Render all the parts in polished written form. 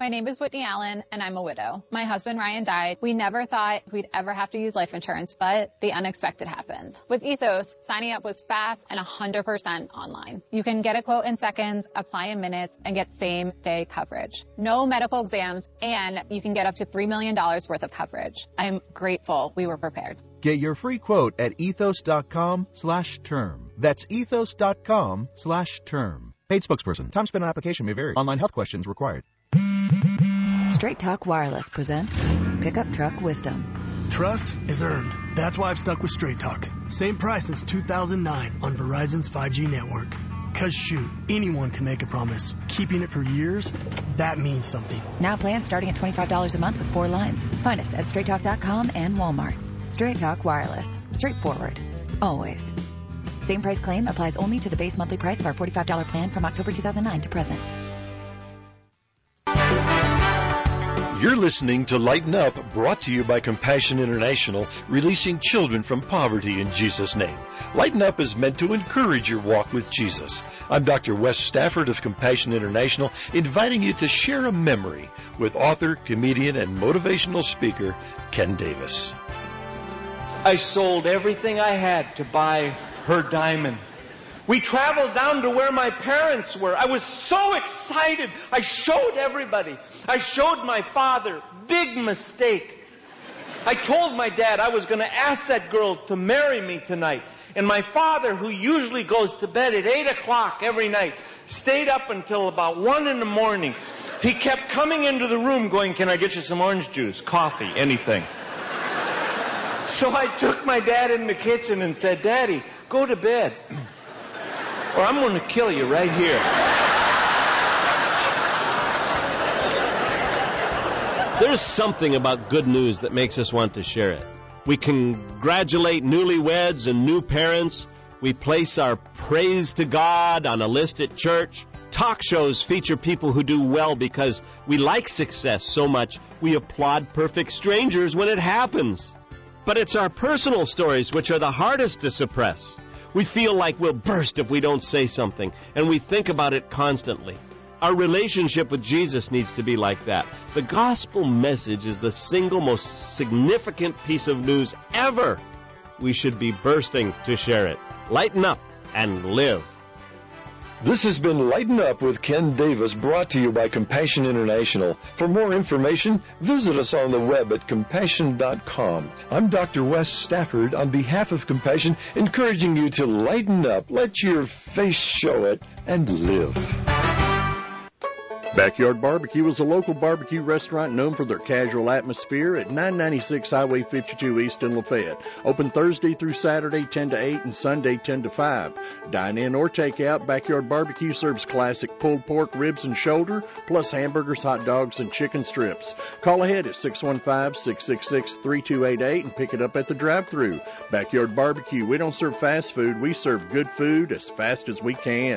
My name is Whitney Allen, and I'm a widow. My husband, Ryan, died. We never thought we'd ever have to use life insurance, but the unexpected happened. With Ethos, signing up was fast and 100% online. You can get a quote in seconds, apply in minutes, and get same-day coverage. No medical exams, and you can get up to $3 million worth of coverage. I'm grateful we were prepared. Get your free quote at ethos.com/term. That's ethos.com/term. Paid spokesperson. Time spent on application may vary. Online health questions required. Straight Talk Wireless presents Pickup Truck Wisdom. Trust is earned. That's why I've stuck with Straight Talk. Same price since 2009 on Verizon's 5G network. Cause shoot, anyone can make a promise. Keeping it for years, that means something. Now plans starting at $25 a month with 4 lines. Find us at straighttalk.com and Walmart. Straight Talk Wireless. Straightforward. Always. Same price claim applies only to the base monthly price of our $45 plan from October 2009 to present. You're listening to Lighten Up, brought to you by Compassion International, releasing children from poverty in Jesus' name. Lighten Up is meant to encourage your walk with Jesus. I'm Dr. Wes Stafford of Compassion International, inviting you to share a memory with author, comedian, and motivational speaker Ken Davis. I sold everything I had to buy her diamond. We traveled down to where my parents were. I was so excited. I showed everybody. I showed my father. Big mistake. I told my dad I was going to ask that girl to marry me tonight. And my father, who usually goes to bed at 8 o'clock every night, stayed up until about 1 in the morning. He kept coming into the room going, "Can I get you some orange juice, coffee, anything?" So I took my dad in the kitchen and said, "Daddy, go to bed, or I'm going to kill you right here." There's something about good news that makes us want to share it. We congratulate newlyweds and new parents. We place our praise to God on a list at church. Talk shows feature people who do well because we like success so much we applaud perfect strangers when it happens. But it's our personal stories which are the hardest to suppress. We feel like we'll burst if we don't say something, and we think about it constantly. Our relationship with Jesus needs to be like that. The gospel message is the single most significant piece of news ever. We should be bursting to share it. Lighten up and live. This has been Lighten Up with Ken Davis, brought to you by Compassion International. For more information, visit us on the web at compassion.com. I'm Dr. Wes Stafford on behalf of Compassion, encouraging you to lighten up, let your face show it, and live. Backyard Barbecue is a local barbecue restaurant known for their casual atmosphere at 996 Highway 52 East in Lafayette. Open Thursday through Saturday 10 to 8 and Sunday 10 to 5. Dine in or take out, Backyard Barbecue serves classic pulled pork, ribs, and shoulder, plus hamburgers, hot dogs, and chicken strips. Call ahead at 615-666-3288 and pick it up at the drive-thru. Backyard Barbecue, we don't serve fast food, we serve good food as fast as we can.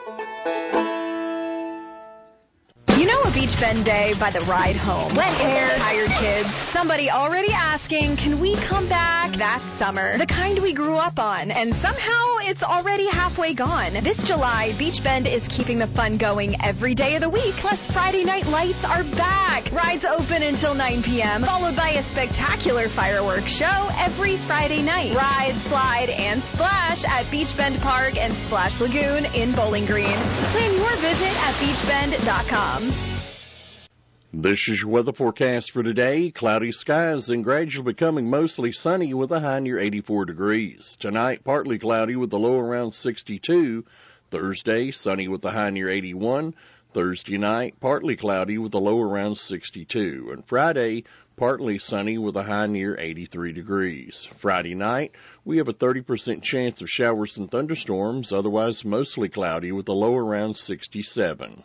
Beach Bend Day by the ride home. Wet hair, tired kids, somebody already asking, can we come back? That's summer, the kind we grew up on, and somehow it's already halfway gone. This July, Beach Bend is keeping the fun going every day of the week, plus Friday night lights are back. Rides open until 9 p.m., followed by a spectacular fireworks show every Friday night. Ride, slide, and splash at Beach Bend Park and Splash Lagoon in Bowling Green. Plan your visit at beachbend.com. This is your weather forecast for today. Cloudy skies and gradually becoming mostly sunny with a high near 84 degrees. Tonight, partly cloudy with a low around 62. Thursday, sunny with a high near 81. Thursday night, partly cloudy with a low around 62. And Friday, partly sunny with a high near 83 degrees. Friday night, we have a 30% chance of showers and thunderstorms, otherwise mostly cloudy with a low around 67.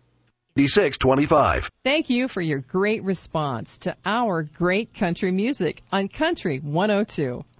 2625. Thank you for your great response to our great country music on Country 102.